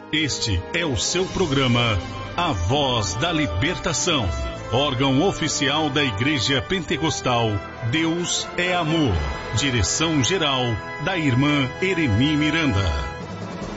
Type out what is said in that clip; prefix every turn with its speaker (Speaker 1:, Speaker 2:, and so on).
Speaker 1: Este é o seu programa A Voz da Libertação, órgão oficial da Igreja Pentecostal Deus é Amor. Direção-geral da irmã Eremi Miranda.